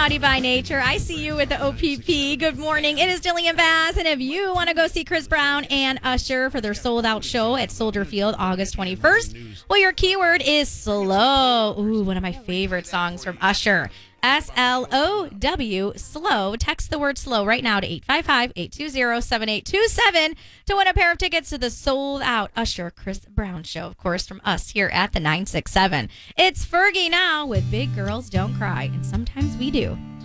Naughty by Nature. I see you with the OPP. Good morning. It is Jillian Bass. And if you want to go see Chris Brown and Usher for their sold-out show at Soldier Field August 21st, well, your keyword is slow. Ooh, one of my favorite songs from Usher. SLOW, slow. Text the word slow right now to 855-820-7827 to win a pair of tickets to the sold-out Usher Chris Brown show, of course, from us here at the 967. It's Fergie now with Big Girls Don't Cry, and sometimes we do.